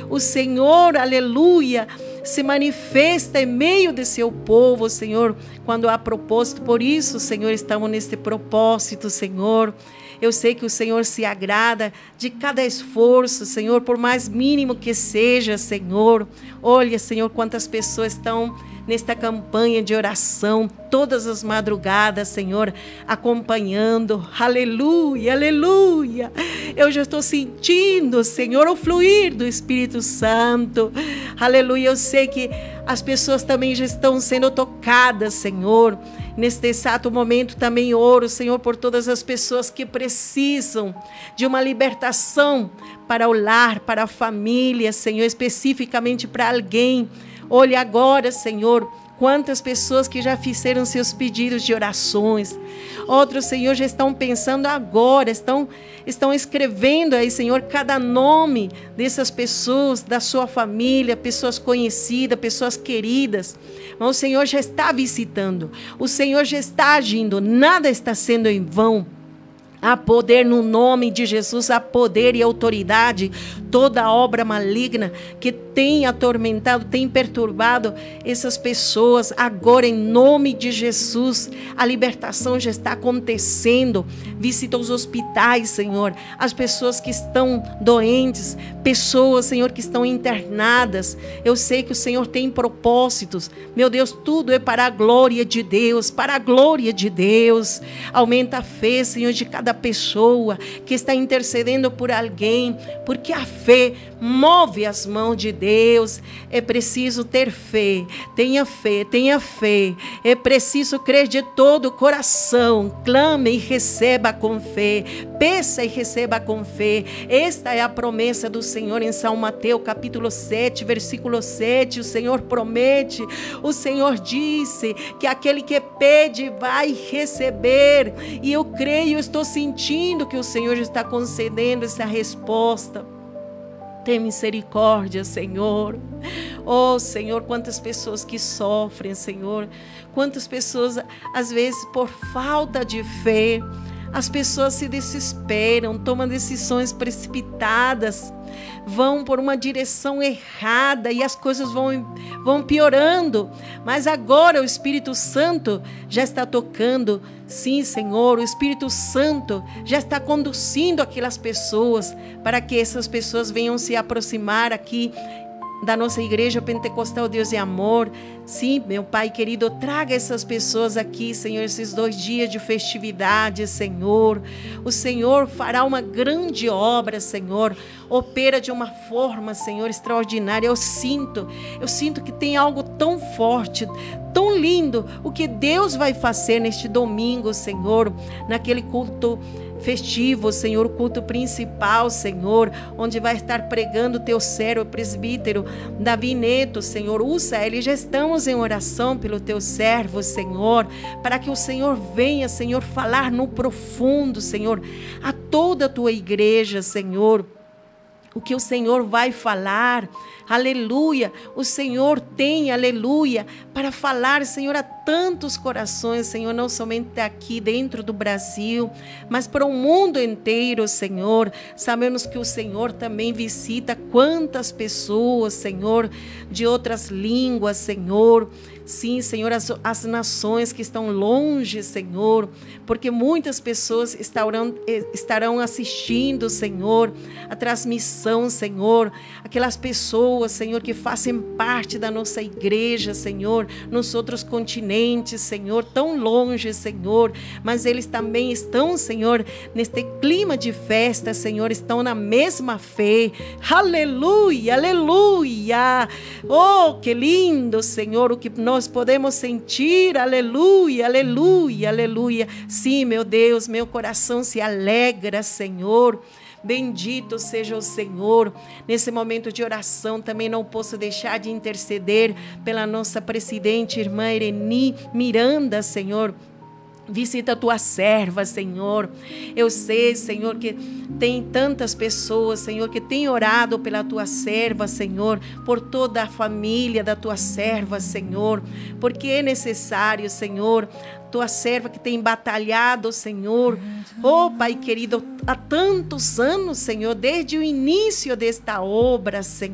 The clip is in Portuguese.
O Senhor, aleluia, se manifesta em meio de seu povo, Senhor, quando há propósito. Por isso, Senhor, estamos neste propósito, Senhor. Eu sei que o Senhor se agrada de cada esforço, Senhor, por mais mínimo que seja, Senhor. Olha, Senhor, quantas pessoas estão nesta campanha de oração, todas as madrugadas, Senhor, acompanhando. Aleluia, aleluia. Eu já estou sentindo, Senhor, o fluir do Espírito Santo. Aleluia. Eu sei que as pessoas também já estão sendo tocadas, Senhor. Neste exato momento também oro, Senhor, por todas as pessoas que precisam de uma libertação para o lar, para a família, Senhor, especificamente para alguém. Olhe agora, Senhor, quantas pessoas que já fizeram seus pedidos de orações. Outros, Senhor, já estão pensando agora, estão escrevendo aí, Senhor, cada nome dessas pessoas, da sua família, pessoas conhecidas, pessoas queridas. Mas o Senhor já está visitando, o Senhor já está agindo, nada está sendo em vão. Há poder no nome de Jesus, há poder e autoridade. Toda obra maligna que tem atormentado, tem perturbado essas pessoas, agora em nome de Jesus, a libertação já está acontecendo. Visita os hospitais, Senhor, as pessoas que estão doentes, pessoas, Senhor, que estão internadas. Eu sei que o Senhor tem propósitos. Meu Deus, tudo é para a glória de Deus, para a glória de Deus. Aumenta a fé, Senhor, de cada pessoa que está intercedendo por alguém, porque a fé move as mãos de Deus. É preciso ter fé, tenha fé, tenha fé. É preciso crer de todo o coração. Clame e receba com fé, peça e receba com fé. Esta é a promessa do Senhor em São Mateus capítulo 7, versículo 7. O Senhor promete, o Senhor disse que aquele que pede vai receber, e eu creio, estou sentindo que o Senhor está concedendo essa resposta. Tem misericórdia, Senhor. Oh, Senhor, quantas pessoas que sofrem, Senhor. Quantas pessoas, às vezes, por falta de fé, as pessoas se desesperam, tomam decisões precipitadas, vão por uma direção errada e as coisas vão piorando. Mas agora o Espírito Santo já está tocando. Sim, Senhor, o Espírito Santo já está conduzindo aquelas pessoas para que essas pessoas venham se aproximar aqui da nossa igreja pentecostal Deus é Amor. Sim, meu Pai querido, traga essas pessoas aqui, Senhor, esses 2 dias de festividade, Senhor. O Senhor fará uma grande obra, Senhor. Opera de uma forma, Senhor, extraordinária. Eu sinto que tem algo tão forte, tão lindo, o que Deus vai fazer neste domingo, Senhor, naquele culto festivo, Senhor, o culto principal, Senhor, onde vai estar pregando o teu servo, o presbítero Davi Neto, Senhor. Usa ele, já estamos em oração pelo teu servo, Senhor, para que o Senhor venha, Senhor, falar no profundo, Senhor, a toda a tua igreja, Senhor. O que o Senhor vai falar, aleluia, o Senhor tem, aleluia, para falar, Senhor, a tantos corações, Senhor, não somente aqui dentro do Brasil, mas para o mundo inteiro, Senhor. Sabemos que o Senhor também visita quantas pessoas, Senhor, de outras línguas, Senhor. Sim, Senhor, as nações que estão longe, Senhor, porque muitas pessoas estarão assistindo, Senhor, a transmissão, Senhor. Aquelas pessoas, Senhor, que fazem parte da nossa igreja, Senhor, nos outros continentes, Senhor, tão longe, Senhor, mas eles também estão, Senhor, neste clima de festa, Senhor, estão na mesma fé. Aleluia, aleluia. Oh, que lindo, Senhor, o que nós podemos sentir, aleluia, aleluia, aleluia. Sim, meu Deus, meu coração se alegra, Senhor. Bendito seja o Senhor. Nesse momento de oração também não posso deixar de interceder pela nossa presidente, irmã Ireni Miranda, Senhor. Visita a tua serva, Senhor. Eu sei, Senhor, que tem tantas pessoas, Senhor, que tem orado pela tua serva, Senhor, por toda a família da tua serva, Senhor, porque é necessário, Senhor, tua serva que tem batalhado, Senhor, oh Pai querido, há tantos anos, Senhor, desde o início desta obra, Senhor.